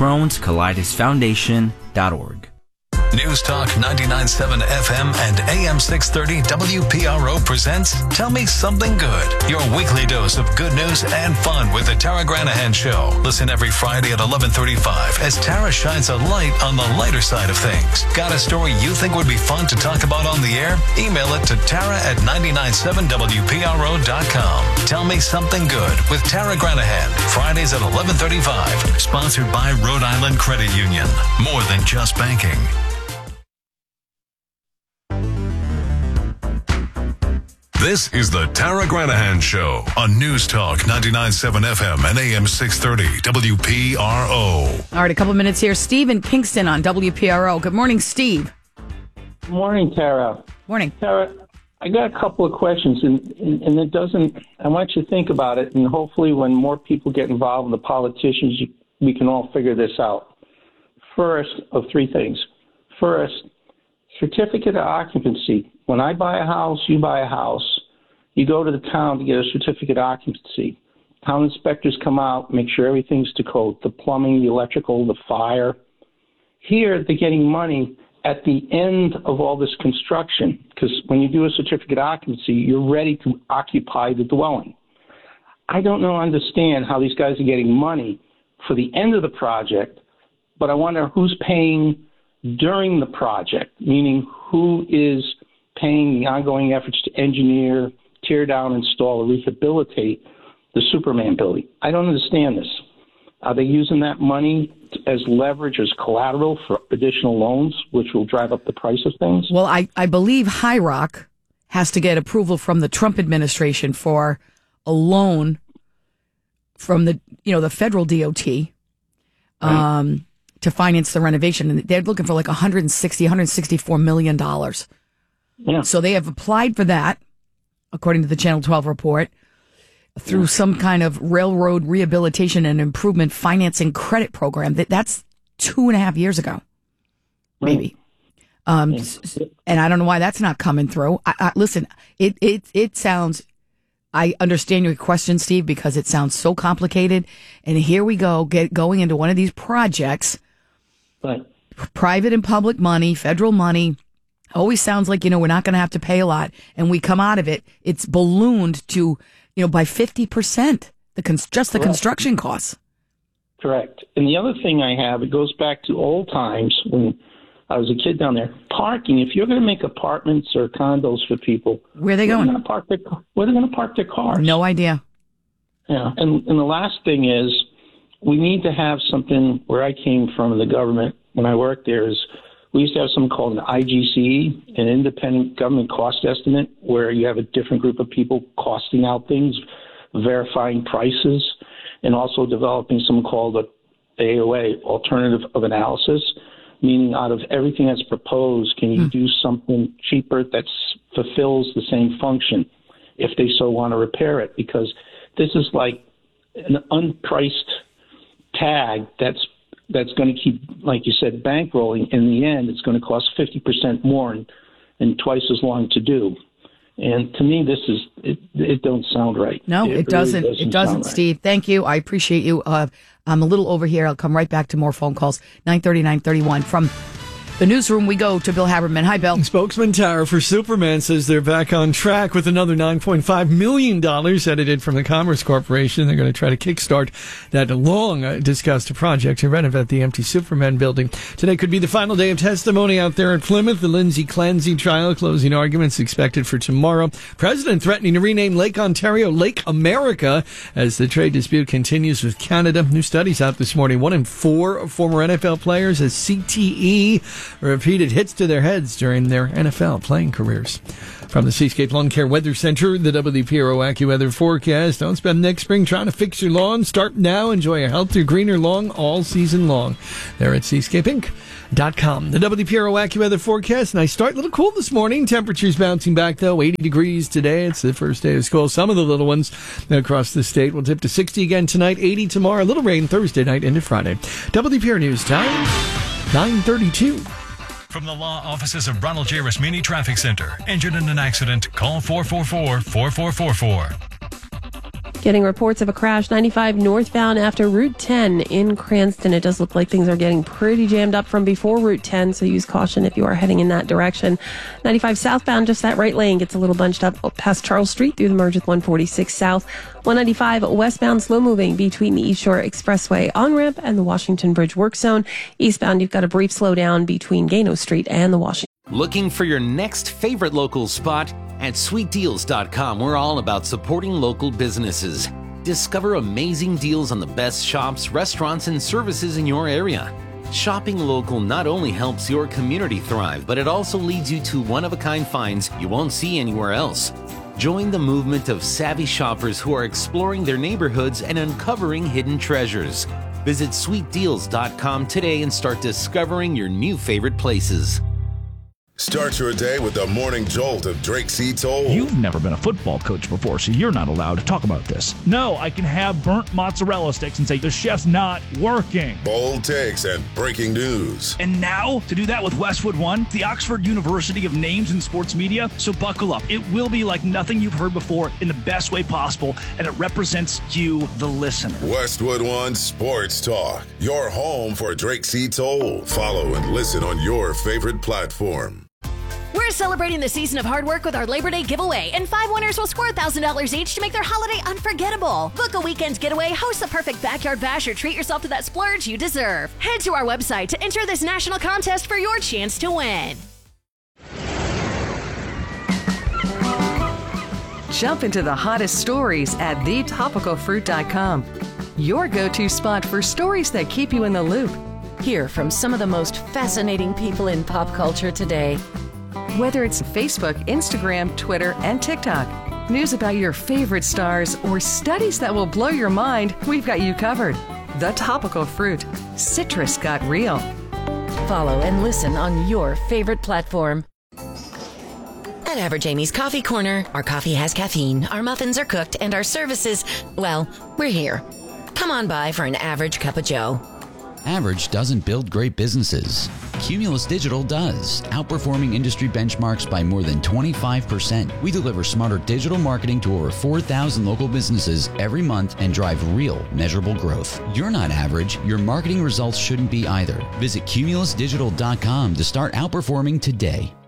Crohn's Colitis Foundation.org. News Talk 99.7 FM and AM 630 WPRO presents Tell Me Something Good, your weekly dose of good news and fun with the Tara Granahan Show. Listen every Friday at 11:35 as Tara shines a light on the lighter side of things. Got a story you think would be fun to talk about on the air? Email it to tara@997wpro.com. Tell Me Something Good with Tara Granahan, Fridays at 11:35. Sponsored by Rhode Island Credit Union. More than just banking. This is the Tara Granahan Show on News Talk 99.7 FM and AM 630 WPRO. All right, a couple minutes here. Steve in Kingston on WPRO. Good morning, Steve. Good morning, Tara. Morning. Tara, I got a couple of questions, and it doesn't, I want you to think about it, and hopefully when more people get involved in the politicians, we can all figure this out. First, of three things. First, certificate of occupancy. When I buy a house, you buy a house, you go to the town to get a certificate of occupancy. Town inspectors come out, make sure everything's to code, the plumbing, the electrical, the fire. Here, they're getting money at the end of all this construction, because when you do a certificate of occupancy, you're ready to occupy the dwelling. I don't understand how these guys are getting money for the end of the project, but I wonder who's paying during the project, meaning who is paying the ongoing efforts to engineer, tear down, install, or rehabilitate the Superman building. I don't understand this. Are they using that money as leverage, as collateral for additional loans, which will drive up the price of things? Well, I believe High Rock has to get approval from the Trump administration for a loan from the federal DOT to finance the renovation. And they're looking for like $164 million. Yeah. So they have applied for that, according to the Channel 12 report, through some kind of railroad rehabilitation and improvement financing credit program. That's 2.5 years ago, maybe. And I don't know why that's not coming through. Listen, it sounds, I understand your question, Steve, because it sounds so complicated. And here we go, going into one of these projects, right. Private and public money, federal money. Always sounds like, we're not going to have to pay a lot. And we come out of it, it's ballooned to, by 50%, the construction costs. Correct. And the other thing I have, it goes back to old times when I was a kid down there. Parking, if you're going to make apartments or condos for people, where are they going? Where are they going to park their cars? No idea. Yeah. And the last thing is, we need to have something where I came from in the government when I worked there is, we used to have something called an IGCE, an independent government cost estimate, where you have a different group of people costing out things, verifying prices, and also developing something called a AOA, alternative of analysis, meaning out of everything that's proposed, can you do something cheaper that fulfills the same function if they so want to repair it? Because this is like an unpriced tag that's going to keep, like you said, bankrolling. In the end, it's going to cost 50% more and twice as long to do. And to me, it don't sound right. No, it doesn't. Really it doesn't, right. Steve. Thank you. I appreciate you. I'm a little over here. I'll come right back to more phone calls. 9:30, 9:31 from the newsroom, we go to Bill Haberman. Hi, Bill. Spokesman Tara for Superman says they're back on track with another $9.5 million headed from the Commerce Corporation. They're going to try to kickstart that long-discussed project to renovate the empty Superman building. Today could be the final day of testimony out there at Plymouth. The Lindsay Clancy trial, closing arguments expected for tomorrow. President threatening to rename Lake Ontario Lake America as the trade dispute continues with Canada. New studies out this morning. 1 in 4 former NFL players has CTE, repeated hits to their heads during their NFL playing careers. From the Seascape Lawn Care Weather Center, the WPRO AccuWeather forecast. Don't spend next spring trying to fix your lawn. Start now. Enjoy a healthier, greener lawn all season long. They're at seascapeinc.com. The WPRO AccuWeather forecast. Nice start. A little cool this morning. Temperatures bouncing back, though. 80 degrees today. It's the first day of school. Some of the little ones across the state will dip to 60 again tonight. 80 tomorrow. A little rain Thursday night into Friday. WPRO News time, 9:32. From the law offices of Ronald J. Rasmini Traffic Center. Injured in an accident? Call 444-4444. Getting reports of a crash 95 northbound after Route 10 in Cranston. It does look like things are getting pretty jammed up from before Route 10, so use caution if you are heading in that direction. 95 southbound, just that right lane gets a little bunched up past Charles Street through the merge with 146 south. 195 westbound slow moving between the East Shore Expressway on-ramp and the Washington Bridge work zone. Eastbound, you've got a brief slowdown between Gano Street and the Washington. Looking for your next favorite local spot? At sweetdeals.com, we're all about supporting local businesses. Discover amazing deals on the best shops, restaurants, and services in your area. Shopping local not only helps your community thrive, but it also leads you to one-of-a-kind finds you won't see anywhere else. Join the movement of savvy shoppers who are exploring their neighborhoods and uncovering hidden treasures. Visit sweetdeals.com today and start discovering your new favorite places. Start your day with the morning jolt of Drake C. Toll. You've never been a football coach before, so you're not allowed to talk about this. No, I can have burnt mozzarella sticks and say the chef's not working. Bold takes and breaking news. And now, to do that with Westwood One, the Oxford University of names in sports media, so buckle up. It will be like nothing you've heard before in the best way possible, and it represents you, the listener. Westwood One Sports Talk, your home for Drake C. Toll. Follow and listen on your favorite platform. We're celebrating the season of hard work with our Labor Day giveaway, and 5 winners will score $1,000 each to make their holiday unforgettable. Book a weekend getaway, host the perfect backyard bash, or treat yourself to that splurge you deserve. Head to our website to enter this national contest for your chance to win. Jump into the hottest stories at thetopicalfruit.com. Your go-to spot for stories that keep you in the loop. Hear from some of the most fascinating people in pop culture today. Whether it's Facebook, Instagram, Twitter, and TikTok, news about your favorite stars, or studies that will blow your mind, we've got you covered. The Topical Fruit. Citrus got real. Follow and listen on your favorite platform. At Average Amy's Coffee Corner, our coffee has caffeine, our muffins are cooked, and our services, well, we're here. Come on by for an average cup of joe. Average doesn't build great businesses. Cumulus Digital does, outperforming industry benchmarks by more than 25%. We deliver smarter digital marketing to over 4,000 local businesses every month and drive real, measurable growth. You're not average. Your marketing results shouldn't be either. Visit cumulusdigital.com to start outperforming today.